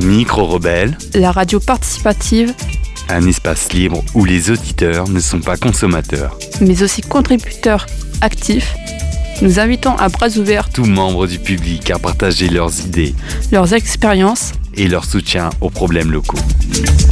Micro-Rebelle, la radio participative, un espace libre où les auditeurs ne sont pas consommateurs. mais aussi contributeurs actifs. Nous invitons à bras ouverts Tous membres du public à partager leurs idées leurs expériences et leur soutien aux problèmes locaux.